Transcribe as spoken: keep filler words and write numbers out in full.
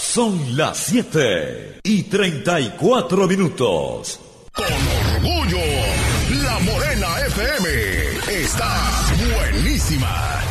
Son las siete y treinta y cuatro minutos. Con orgullo, La Morena F M está buenísima.